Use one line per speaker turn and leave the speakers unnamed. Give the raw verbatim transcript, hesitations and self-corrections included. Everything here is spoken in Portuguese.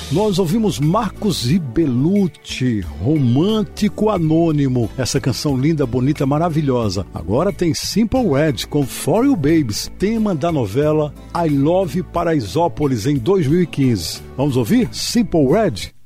Nós ouvimos Marcos e Belucci, Romântico Anônimo. Essa canção linda, bonita, maravilhosa. Agora tem Simple Red com For You Babies, tema da novela I Love Paraisópolis em dois mil e quinze. Vamos ouvir Simple Red?